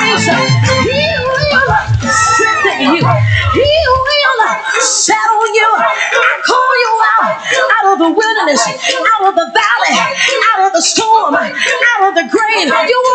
place. He will strengthen you. He will settle you. I call you out of the wilderness, out of the valley, out of the storm, out of the grave. You